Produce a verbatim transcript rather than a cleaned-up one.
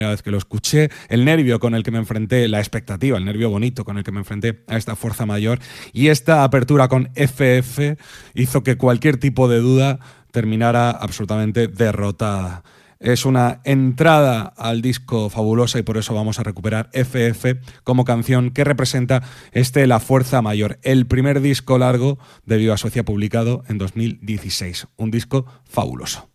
vez que lo escuché, el nervio con el que me enfrenté, la expectativa, el nervio bonito con el que me enfrenté a esta fuerza mayor, y esta apertura con F F hizo que cualquier tipo de duda terminara absolutamente derrotada. Es una entrada al disco fabulosa y por eso vamos a recuperar F F como canción que representa este La Fuerza Mayor, el primer disco largo de Viva Suecia publicado en dos mil dieciséis. Un disco fabuloso.